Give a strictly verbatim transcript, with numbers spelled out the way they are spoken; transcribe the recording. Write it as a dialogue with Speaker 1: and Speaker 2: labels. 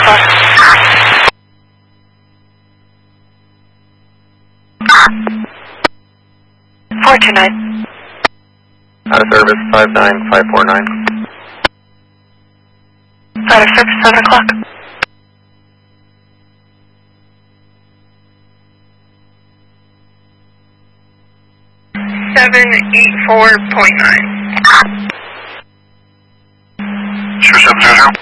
Speaker 1: plus. four two nine.
Speaker 2: Out of service, five nine five four nine.
Speaker 1: Out of service, seven o'clock.
Speaker 3: seven eight four point nine.
Speaker 2: Sure, seven zero zero.